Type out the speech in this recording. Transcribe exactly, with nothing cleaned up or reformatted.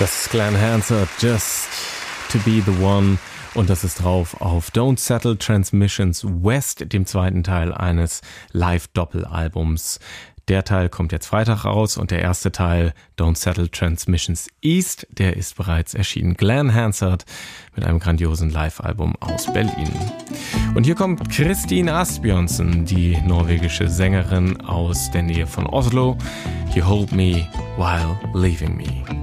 Das ist Glenn Hansard, Just to Be the One. Und das ist drauf auf Don't Settle Transmissions West, dem zweiten Teil eines Live-Doppelalbums. Der Teil kommt jetzt Freitag raus und der erste Teil, Don't Settle Transmissions East, der ist bereits erschienen. Glenn Hansard mit einem grandiosen Live-Album aus Berlin. Und hier kommt Christine Asbjørnsen, die norwegische Sängerin aus der Nähe von Oslo. You Hold Me While Leaving Me.